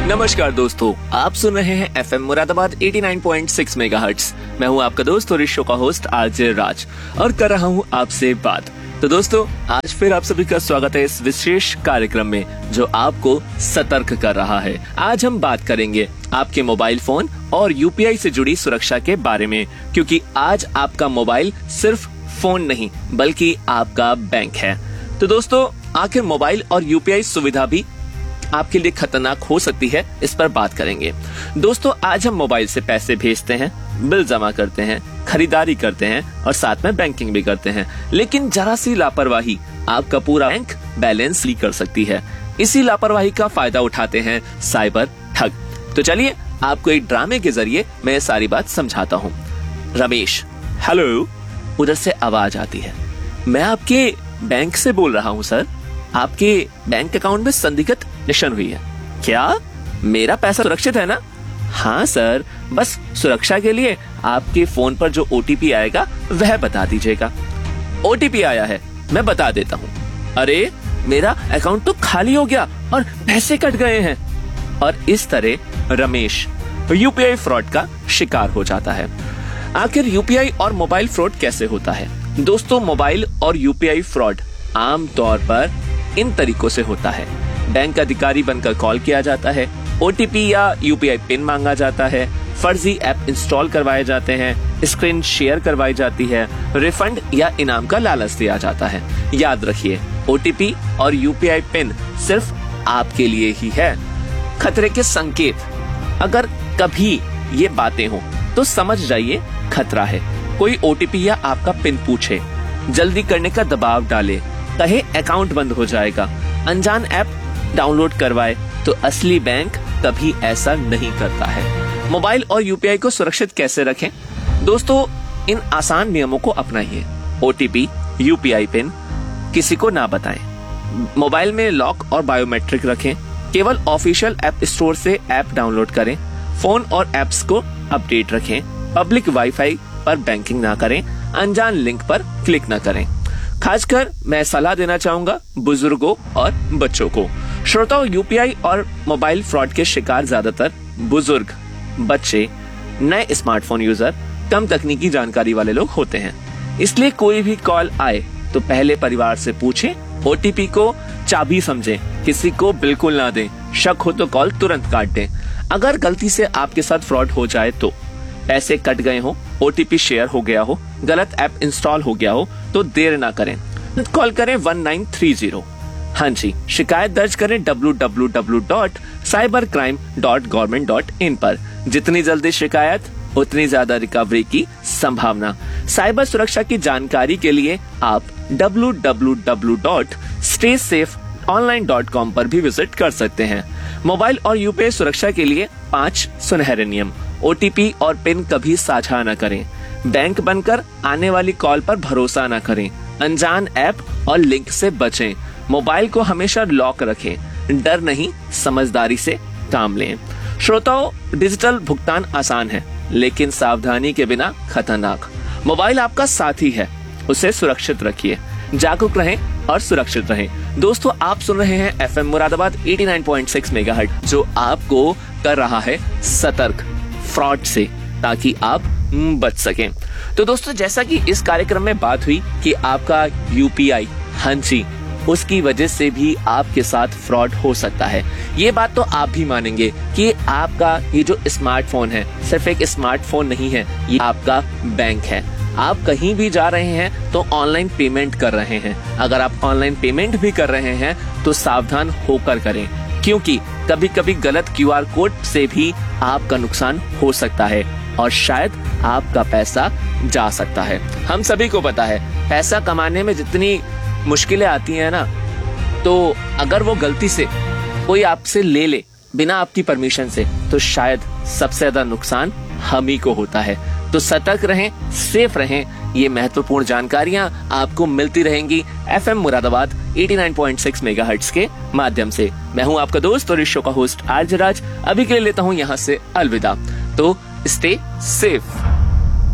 नमस्कार दोस्तों, आप सुन रहे हैं एफएम मुरादाबाद 89.6 मेगाहर्ट्ज। मैं हूं आपका दोस्त और इस शो का होस्ट आरजे राज और कर रहा हूं आपसे बात। तो दोस्तों, आज फिर आप सभी का स्वागत है इस विशेष कार्यक्रम में जो आपको सतर्क कर रहा है। आज हम बात करेंगे आपके मोबाइल फोन और यूपीआई से जुड़ी सुरक्षा के बारे में, क्योंकि आज आपका मोबाइल सिर्फ फोन नहीं बल्कि आपका बैंक है। तो दोस्तों, आखिर मोबाइल और यूपीआई सुविधा भी आपके लिए खतरनाक हो सकती है, इस पर बात करेंगे। दोस्तों, आज हम मोबाइल से पैसे भेजते हैं, बिल जमा करते हैं, खरीदारी करते हैं और साथ में बैंकिंग भी करते हैं, लेकिन जरा सी लापरवाही आपका पूरा बैंक बैलेंस लीक कर सकती है। इसी लापरवाही का फायदा उठाते हैं साइबर ठग। तो चलिए आपको एक ड्रामे के जरिए मैं ये सारी बात समझाता हूँ। रमेश, हेलो। उधर से आवाज आती है, मैं आपके बैंक से बोल रहा हूँ सर, आपके बैंक अकाउंट में संदिग्ध निशान हुई है। क्या मेरा पैसा सुरक्षित है ना? हाँ सर, बस सुरक्षा के लिए आपके फोन पर जो ओटीपी आएगा वह बता दीजिएगा। ओटीपी आया है, मैं बता देता हूँ। अरे मेरा अकाउंट तो खाली हो गया और पैसे कट गए हैं। और इस तरह रमेश यूपीआई फ्रॉड का शिकार हो जाता है। आखिर यूपीआई और मोबाइल फ्रॉड कैसे होता है? दोस्तों, मोबाइल और यूपीआई फ्रॉड आम तौर पर इन तरीकों से होता है। बैंक अधिकारी बनकर कॉल किया जाता है, ओटीपी या यूपीआई पिन मांगा जाता है, फर्जी ऐप इंस्टॉल करवाए जाते हैं, स्क्रीन शेयर करवाई जाती है, रिफंड या इनाम का लालच दिया जाता है। याद रखिए, ओटीपी और यूपीआई पिन सिर्फ आपके लिए ही है। खतरे के संकेत, अगर कभी ये बातें हो तो समझ जाइए खतरा है। कोई ओटीपी या आपका पिन पूछे, जल्दी करने का दबाव डाले, कहे अकाउंट बंद हो जाएगा, अनजान ऐप डाउनलोड करवाए, तो असली बैंक कभी ऐसा नहीं करता है। मोबाइल और यूपीआई को सुरक्षित कैसे रखें? दोस्तों, इन आसान नियमों को अपनाइए। ओटीपी, यूपीआई पिन किसी को ना बताएं। मोबाइल में लॉक और बायोमेट्रिक रखें। केवल ऑफिशियल ऐप स्टोर से ऐप डाउनलोड करें। फोन और ऐप्स को अपडेट रखें। पब्लिक वाईफाई पर बैंकिंग ना करें। अनजान लिंक पर क्लिक ना करें। खासकर मैं सलाह देना चाहूंगा बुजुर्गों और बच्चों को। श्रोताओं, यूपीआई और मोबाइल फ्रॉड के शिकार ज्यादातर बुजुर्ग, बच्चे, नए स्मार्टफोन यूजर, कम तकनीकी जानकारी वाले लोग होते हैं। इसलिए कोई भी कॉल आए तो पहले परिवार से पूछें, ओटीपी को चाबी समझें, किसी को बिल्कुल ना दें, शक हो तो कॉल तुरंत काट दें। अगर गलती से आपके साथ फ्रॉड हो जाए तो पैसे कट गए हो, ओटीपी शेयर हो गया हो, गलत ऐप इंस्टॉल हो गया हो, तो देर ना करें, कॉल करें 1930। हाँ जी, शिकायत दर्ज करें www.cybercrime.government.in पर। जितनी जल्दी शिकायत उतनी ज्यादा रिकवरी की संभावना। साइबर सुरक्षा की जानकारी के लिए आप www.staysafe.online.com पर भी विजिट कर सकते हैं। मोबाइल और यूपीआई सुरक्षा के लिए 5 सुनहरे नियम। ओटीपी और पिन कभी साझा न करें। बैंक बनकर आने वाली कॉल पर भरोसा न करें। अनजान ऐप और लिंक से बचें। मोबाइल को हमेशा लॉक रखें। डर नहीं, समझदारी से काम लें। श्रोताओं, डिजिटल भुगतान आसान है, लेकिन सावधानी के बिना खतरनाक। मोबाइल आपका साथी है, उसे सुरक्षित रखिए। जागरूक रहें और सुरक्षित रहें। दोस्तों, आप सुन रहे हैं एफएम मुरादाबाद 89.6 मेगाहर्ट्ज, जो आपको कर रहा है सतर्क फ्रॉड से, ताकि आप बच सकें। तो दोस्तों, जैसा कि इस कार्यक्रम में बात हुई कि आपका यूपीआई, हाँ जी, उसकी वजह से भी आपके साथ फ्रॉड हो सकता है। ये बात तो आप भी मानेंगे कि आपका ये जो स्मार्टफोन है सिर्फ एक स्मार्टफोन नहीं है, ये आपका बैंक है। आप कहीं भी जा रहे हैं तो ऑनलाइन पेमेंट कर रहे हैं। अगर आप ऑनलाइन पेमेंट भी कर रहे हैं तो सावधान होकर करें, क्योंकि कभी कभी गलत क्यूआर कोड से भी आपका नुकसान हो सकता है और शायद आपका पैसा जा सकता है। हम सभी को पता है, पैसा कमाने में जितनी मुश्किलें आती हैं ना, तो अगर वो गलती से कोई आपसे ले ले बिना आपकी परमिशन से, तो शायद सबसे ज्यादा नुकसान हम ही को होता है। तो सतर्क रहें, सेफ रहें। ये महत्वपूर्ण जानकारियां आपको मिलती रहेंगी एफएम मुरादाबाद 89.6 मेगाहर्ट्ज के माध्यम से। मैं हूं आपका दोस्त और इस शो का होस्ट आरजे राज। अभी के लिए लेता हूं यहां से अलविदा। तो स्टे सेफ।